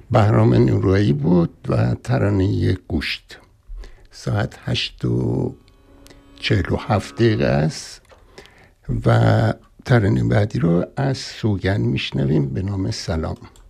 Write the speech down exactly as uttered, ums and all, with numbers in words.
بهرام نورایی بود و ترانه گوشت. ساعت هشت و چهل و هفت دقیقه است و ترانه بعدی رو از سوگند میشنویم به نام سلام.